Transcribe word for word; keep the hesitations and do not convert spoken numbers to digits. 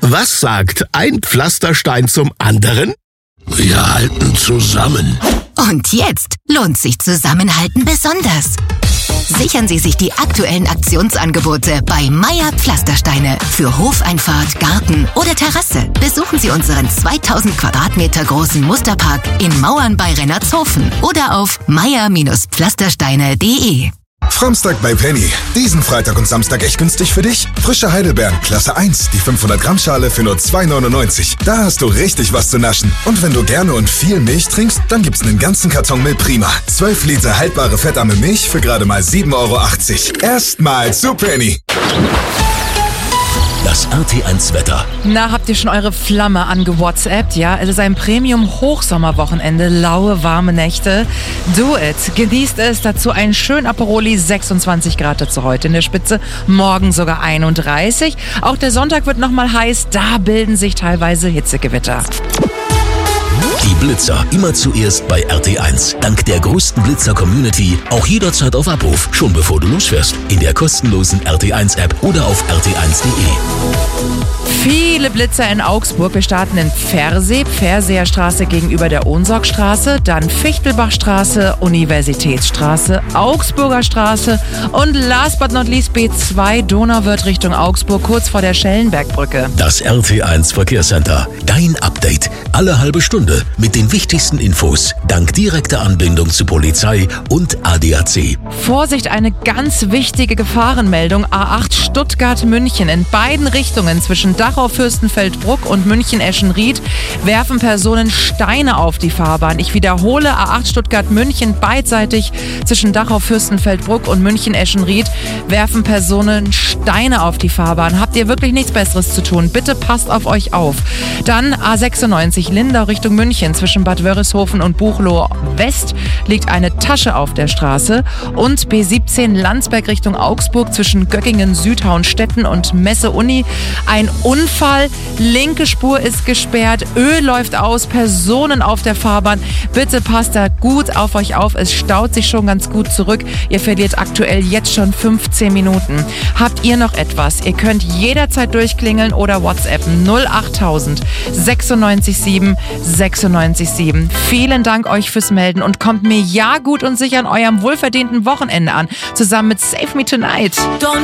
Was sagt ein Pflasterstein zum anderen? Wir halten zusammen. Und jetzt lohnt sich Zusammenhalten besonders. Sichern Sie sich die aktuellen Aktionsangebote bei Meier Pflastersteine für Hofeinfahrt, Garten oder Terrasse. Besuchen Sie unseren zweitausend Quadratmeter großen Musterpark in Mauern bei Rennertshofen oder auf meier Pflastersteine punkt de. Framstag bei Penny. Diesen Freitag und Samstag echt günstig für dich. Frische Heidelbeeren, Klasse eins, die fünfhundert Gramm Schale für nur zwei neunundneunzig. Da hast du richtig was zu naschen. Und wenn du gerne und viel Milch trinkst, dann gibt's einen ganzen Karton Milch Prima. zwölf Liter haltbare fettarme Milch für gerade mal sieben Euro achtzig. Erstmal zu Penny. Das R T eins Wetter. Na, habt ihr schon eure Flamme angewhatsappt? Ja, es ist ein Premium-Hochsommerwochenende, laue, warme Nächte. Do it. Genießt es. Dazu ein schön Aperoli, sechsundzwanzig Grad dazu heute in der Spitze, morgen sogar einunddreißig. Auch der Sonntag wird nochmal heiß, da bilden sich teilweise Hitzegewitter. Die Blitzer immer zuerst bei R T eins. Dank der größten Blitzer-Community auch jederzeit auf Abruf, schon bevor du losfährst. In der kostenlosen R T eins App oder auf r t eins punkt de. Viele Blitzer in Augsburg. Wir starten in Pfersee, Pferseer Straße gegenüber der Ohnsorgstraße, dann Fichtelbachstraße, Universitätsstraße, Augsburger Straße und last but not least B zwei Donauwörth Richtung Augsburg, kurz vor der Schellenbergbrücke. Das R T eins Verkehrscenter. Dein Update. Alle halbe Stunde mit den wichtigsten Infos. Dank direkter Anbindung zu Polizei und A D A C. Vorsicht, eine ganz wichtige Gefahrenmeldung. A acht Stuttgart-München. In beiden Richtungen zwischen Dachau-Fürstenfeldbruck und München-Eschenried werfen Personen Steine auf die Fahrbahn. Ich wiederhole, A acht Stuttgart-München, beidseitig zwischen Dachau-Fürstenfeldbruck und München-Eschenried werfen Personen Steine auf die Fahrbahn. Habt ihr wirklich nichts Besseres zu tun? Bitte passt auf euch auf. Dann A sechsundneunzig Lindau Richtung München. Zwischen Bad Wörishofen und Buchloe West liegt eine Tasche auf der Straße. Und B siebzehn Landsberg Richtung Augsburg zwischen Göckingen, Südhauenstetten und Messe-Uni. Ein Unfall, linke Spur ist gesperrt, Öl läuft aus, Personen auf der Fahrbahn. Bitte passt da gut auf euch auf, es staut sich schon ganz gut zurück. Ihr verliert aktuell jetzt schon fünfzehn Minuten. Habt ihr noch etwas? Ihr könnt jederzeit durchklingeln oder WhatsAppen null achttausend sechsundneunzig sieben sechsundneunzig sieben. Vielen Dank euch fürs Melden und kommt mir ja gut und sicher an eurem wohlverdienten Wochenende an, zusammen mit Save Me Tonight. Don't